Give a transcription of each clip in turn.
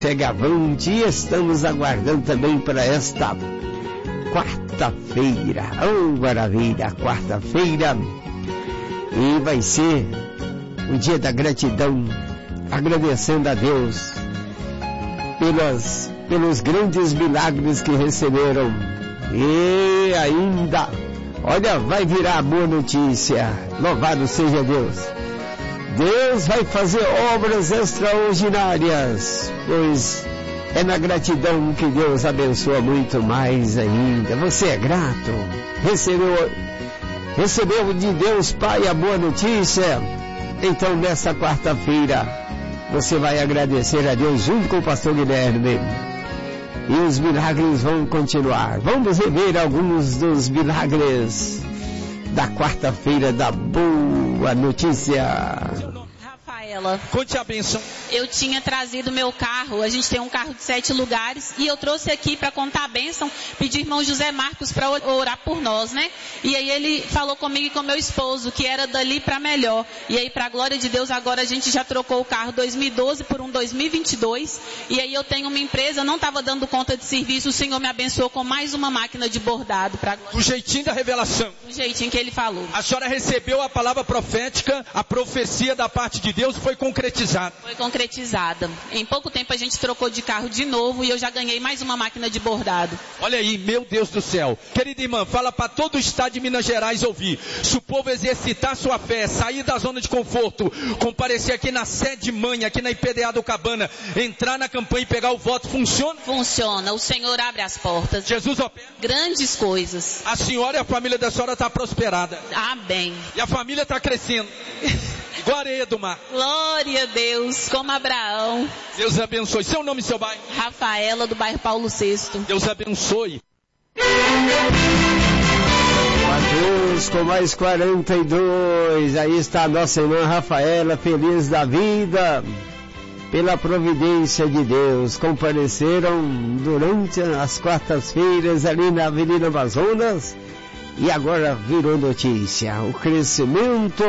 Chega avante e estamos aguardando também para esta quarta-feira. Oh, maravilha, quarta-feira. E vai ser o dia da gratidão, agradecendo a Deus pelos grandes milagres que receberam. E ainda, olha, vai virar boa notícia. Louvado seja Deus. Deus vai fazer obras extraordinárias, pois é na gratidão que Deus abençoa muito mais ainda. Você é grato? Recebeu de Deus Pai a boa notícia? Então nesta quarta-feira você vai agradecer a Deus junto com o pastor Guilherme. E os milagres vão continuar. Vamos rever alguns dos milagres da quarta-feira da boa notícia. Rafaela, conte a bênção. Eu tinha trazido meu carro, a gente tem um carro de 7 lugares, e eu trouxe aqui para contar a bênção, pedir irmão José Marcos para orar por nós, né? E aí ele falou comigo e com meu esposo, que era dali para melhor. E aí, para a glória de Deus, agora a gente já trocou o carro 2012 por um 2022, e aí eu tenho uma empresa, não estava dando conta de serviço, o Senhor me abençoou com mais uma máquina de bordado. Do jeitinho da revelação. Do jeitinho que ele falou. A senhora recebeu a palavra profética, a profecia da parte de Deus foi concretizada. Foi concretizada. Em pouco tempo a gente trocou de carro de novo e eu já ganhei mais uma máquina de bordado. Olha aí, meu Deus do céu. Querida irmã, fala para todo o estado de Minas Gerais ouvir. Se o povo exercitar sua fé, sair da zona de conforto, comparecer aqui na sede mãe, aqui na IPDA do Cabana, entrar na campanha e pegar o voto, funciona? Funciona. O Senhor abre as portas. Jesus opera. Grandes coisas. A senhora e a família da senhora está prosperada. Amém. E a família está crescendo. Igual a areia do mar. Glória a Deus, como Abraão. Deus abençoe. Seu nome e seu bairro? Rafaela, do bairro Paulo VI. Deus abençoe. Mateus com mais 42. Aí está a nossa irmã Rafaela, feliz da vida. Pela providência de Deus, compareceram durante as quartas-feiras ali na Avenida Amazonas. E agora virou notícia. O crescimento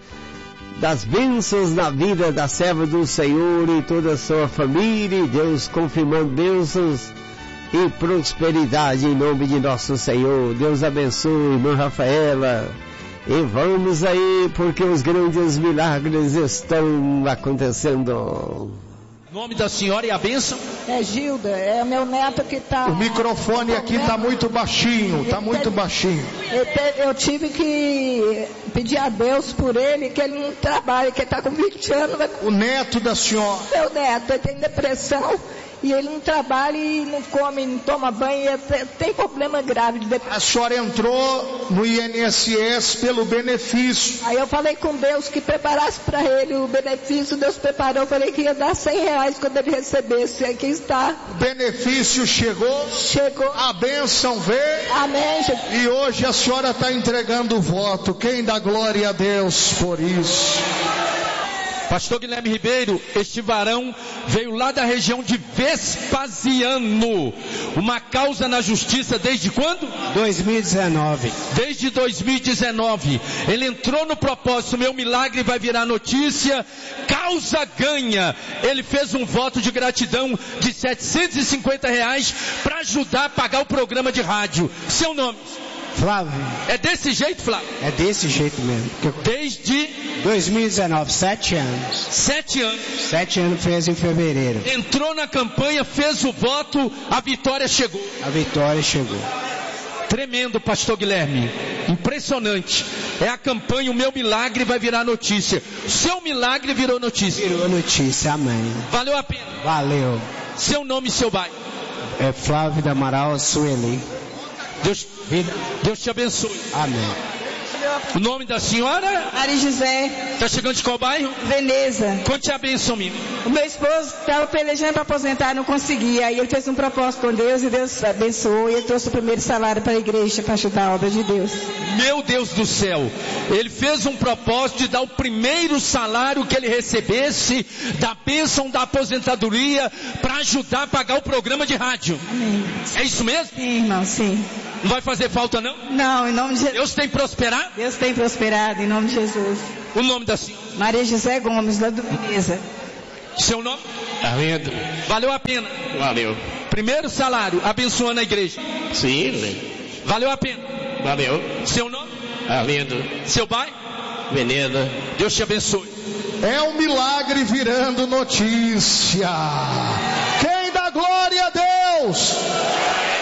das bênçãos na vida da serva do Senhor e toda a sua família, e Deus confirmando bênçãos e prosperidade em nome de nosso Senhor. Deus abençoe, irmã Rafaela, e vamos aí, porque os grandes milagres estão acontecendo. O nome da senhora e a bênção? É Gilda, é meu neto que está... O microfone aqui está muito baixinho, está muito baixinho. Eu tive que pedir a Deus por ele, que ele não trabalha, que ele está com 20 anos. O neto da senhora? Meu neto, ele tem depressão. E ele não trabalha e não come, não toma banho, e tem problema grave de depressão. A senhora entrou no INSS pelo benefício. Aí eu falei com Deus que preparasse para ele o benefício, Deus preparou, eu falei que ia dar R$100 quando ele recebesse, aqui está. O benefício chegou? Chegou. A bênção veio? Amém, Jesus. E hoje a senhora está entregando o voto, quem dá glória a Deus por isso? Pastor Guilherme Ribeiro, este varão veio lá da região de Vespasiano. Uma causa na justiça desde quando? 2019. Desde 2019. Ele entrou no propósito, meu milagre vai virar notícia, causa ganha. Ele fez um voto de gratidão de R$750 para ajudar a pagar o programa de rádio. Seu nome? Flávio. É desse jeito, Flávio? É desse jeito mesmo. Desde 2019, 7 anos. 7 anos. 7 anos fez em fevereiro. Entrou na campanha, fez o voto, a vitória chegou. A vitória chegou. Tremendo, pastor Guilherme. Impressionante. É a campanha, o meu milagre vai virar notícia. O seu milagre virou notícia. Virou notícia, amém. Valeu a pena. Valeu. Seu nome e seu bairro? É Flávio da Amaral Sueli. Deus te abençoe. Amém. O nome da senhora? Maria José. Está chegando de qual bairro? Veneza. Conte a bênção, menino. O meu esposo estava pelejando para aposentar, não conseguia. Aí ele fez um propósito com Deus e Deus abençoou. E ele trouxe o primeiro salário para a igreja, para ajudar a obra de Deus. Meu Deus do céu. Ele fez um propósito de dar o primeiro salário que ele recebesse da bênção da aposentadoria para ajudar a pagar o programa de rádio. Amém. É isso mesmo? Sim, irmão, sim. Não vai fazer falta, não? Não, em nome de Jesus. Deus tem prosperado? Deus tem prosperado, em nome de Jesus. O nome da senhora? Maria José Gomes, lá do Veneza. Seu nome? Arlindo. Valeu a pena. Valeu. Primeiro salário, abençoando a igreja. Sim. Valeu a pena. Valeu. Seu nome? Arlindo. Seu pai? Veneza. Deus te abençoe. É um milagre virando notícia. Quem dá glória a Deus?